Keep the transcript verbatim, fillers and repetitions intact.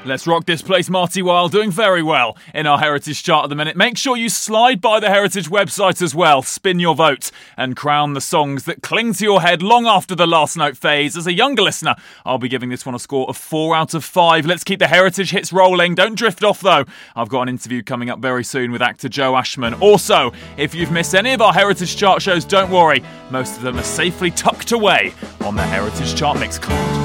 Let's rock this place, Marty Weil, doing very well in our Heritage chart at the minute. Make sure you slide by the Heritage website as well, spin your vote, and crown the songs that cling to your head long after the last note phase. As a younger listener, I'll be giving this one a score of four out of five. Let's keep the Heritage hits rolling. Don't drift off, though. I've got an interview coming up very soon with actor Joe Ashman. Also, if you've missed any of our Heritage chart shows, don't worry. Most of them are safely tucked away on the Heritage Chart Mix card.